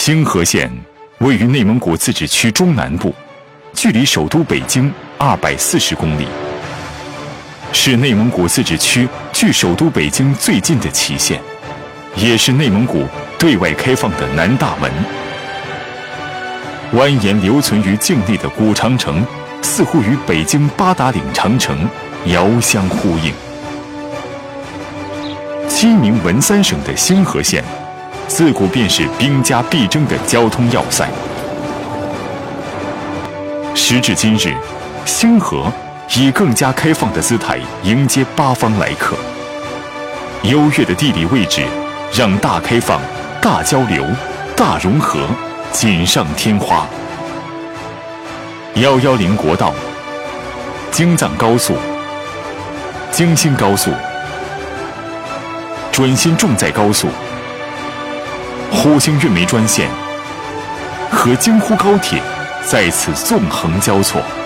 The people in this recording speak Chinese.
清河县位于内蒙古自治区中南部，距离首都北京240公里，是内蒙古自治区距首都北京最近的旗县，也是内蒙古对外开放的南大门。蜿蜒留存于境内的古长城，似乎与北京八达岭长城遥相呼应。鸡鸣文三省的星河县，自古便是兵家必争的交通要塞。时至今日，星河以更加开放的姿态迎接八方来客。优越的地理位置，让大开放、大交流、大融合锦上添花。110国道、京藏高速、京新高速、准新重载高速、呼兴运煤专线和京沪高铁在此纵横交错。